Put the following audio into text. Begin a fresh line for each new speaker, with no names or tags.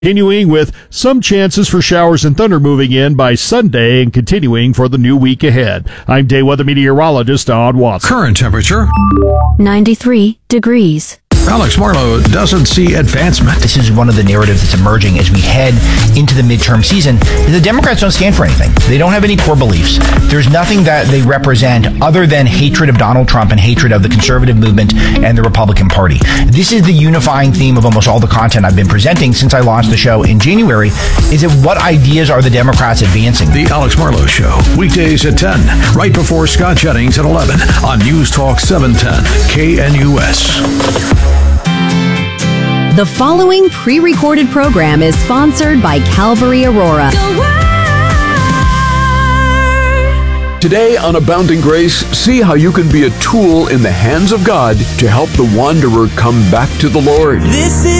Continuing with some chances for showers and thunder moving in by Sunday and continuing for the new week ahead. I'm day weather meteorologist Don Watson.
Current temperature
93 degrees.
Alex Marlowe doesn't see advancement.
This is one of the narratives that's emerging as we head into the midterm season. The Democrats don't stand for anything. They don't have any core beliefs. There's nothing that they represent other than hatred of Donald Trump and hatred of the conservative movement and the Republican Party. This is the unifying theme of almost all the content I've been presenting since I launched the show in January, is that what ideas are the Democrats advancing?
The Alex Marlowe Show, weekdays at 10, right before Scott Jennings at 11 on News Talk 710 KNUS.
The following pre-recorded program is sponsored by Calvary Aurora.
Today on Abounding Grace, see how you can be a tool in the hands of God to help the wanderer come back to the Lord.
This is